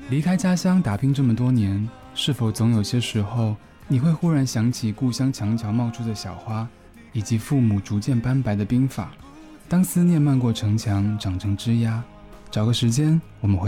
离开家乡打拼这么多年，是否总有些时候，你会忽然想起故乡墙角冒出的小花，以及父母逐渐斑白的鬓发？当思念漫过城墙，长成枝桠，找个时间，我们回